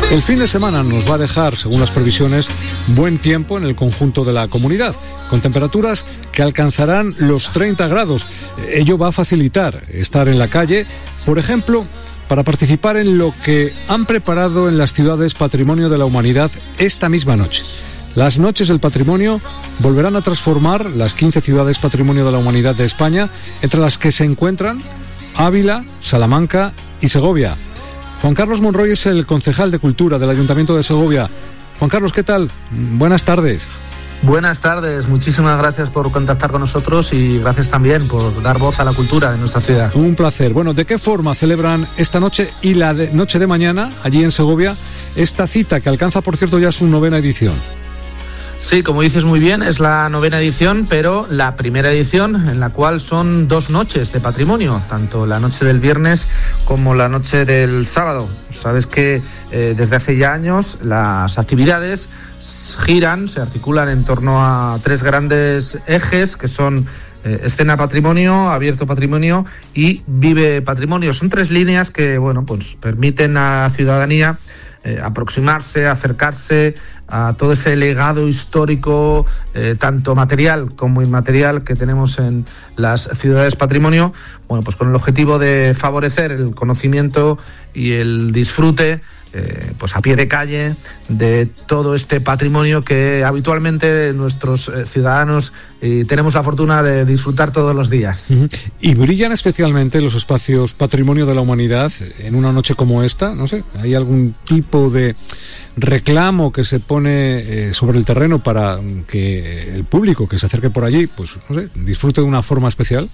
El fin de semana nos va a dejar, según las previsiones, buen tiempo en el conjunto de la comunidad, con temperaturas que alcanzarán los 30 grados. Ello va a facilitar estar en la calle, por ejemplo, para participar en lo que han preparado en las ciudades Patrimonio de la Humanidad esta misma noche. Las Noches del Patrimonio volverán a transformar las 15 ciudades Patrimonio de la Humanidad de España, entre las que se encuentran Ávila, Salamanca y Segovia. Juan Carlos Monroy es el concejal de Cultura del Ayuntamiento de Segovia. Juan Carlos, ¿qué tal? Buenas tardes. Buenas tardes, muchísimas gracias por contactar con nosotros y gracias también por dar voz a la cultura de nuestra ciudad. Un placer. Bueno, ¿de qué forma celebran esta noche y la noche de mañana, allí en Segovia, esta cita que alcanza, por cierto, ya su 9ª edición? Sí, como dices muy bien, es la 9ª edición, pero la primera edición en la cual son 2 noches de patrimonio, tanto la noche del viernes como la noche del sábado. Sabes que desde hace ya años las actividades giran, se articulan en torno a 3 grandes ejes que son Escena Patrimonio, Abierto Patrimonio y Vive Patrimonio. Son 3 líneas que, bueno, pues permiten a la ciudadanía aproximarse, acercarse a todo ese legado histórico, tanto material como inmaterial, que tenemos en las ciudades patrimonio, bueno, pues con el objetivo de favorecer el conocimiento y el disfrute, pues a pie de calle, de todo este patrimonio que habitualmente nuestros ciudadanos tenemos la fortuna de disfrutar todos los días. Uh-huh. Y brillan especialmente los espacios Patrimonio de la Humanidad en una noche como esta. No sé, ¿hay algún tipo de reclamo que se pone sobre el terreno para que el público que se acerque por allí, pues no sé, disfrute de una forma especial?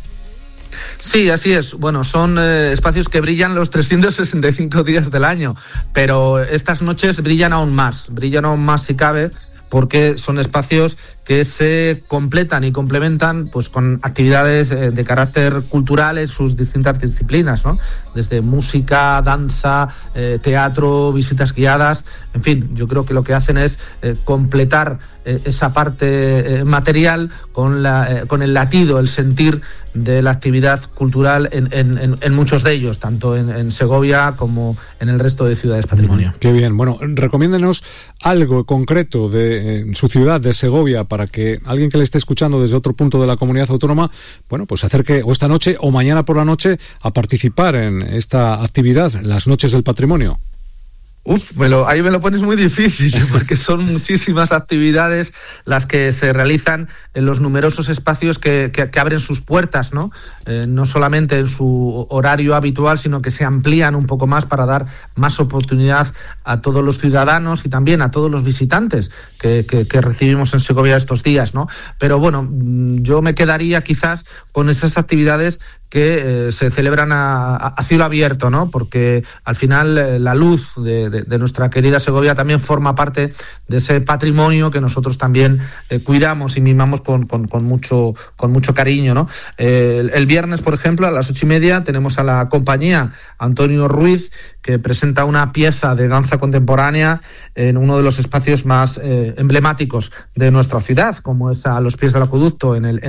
Sí, así es. Bueno, son espacios que brillan los 365 días del año, pero estas noches brillan aún más si cabe, porque son espacios que se completan y complementan pues con actividades de carácter cultural en sus distintas disciplinas, ¿no? Desde música, danza, teatro, visitas guiadas, en fin, yo creo que lo que hacen es completar esa parte material con el latido, el sentir de la actividad cultural en muchos de ellos, tanto en Segovia como en el resto de ciudades patrimonio. Qué bien. Bueno, recomiéndenos algo concreto de su ciudad, de Segovia, para que alguien que le esté escuchando desde otro punto de la comunidad autónoma, bueno, pues se acerque o esta noche o mañana por la noche a participar en esta actividad, las Noches del Patrimonio. Ahí me lo pones muy difícil, porque son muchísimas actividades las que se realizan en los numerosos espacios que abren sus puertas, ¿no? No solamente en su horario habitual, sino que se amplían un poco más para dar más oportunidad a todos los ciudadanos y también a todos los visitantes que recibimos en Segovia estos días, ¿no? Pero bueno, yo me quedaría quizás con esas actividades que se celebran a cielo abierto, ¿no? Porque al final la luz de nuestra querida Segovia también forma parte de ese patrimonio que nosotros también cuidamos y mimamos con mucho cariño, ¿no? El viernes, por ejemplo, a las 8:30 tenemos a la compañía Antonio Ruiz, que presenta una pieza de danza contemporánea en uno de los espacios más emblemáticos de nuestra ciudad, como es a los pies del acueducto, en el